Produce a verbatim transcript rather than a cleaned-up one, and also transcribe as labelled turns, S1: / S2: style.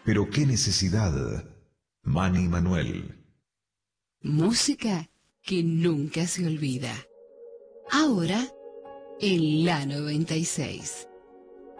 S1: Pero qué necesidad. Manny Manuel.
S2: Música que nunca se olvida. Ahora en la noventa y seis.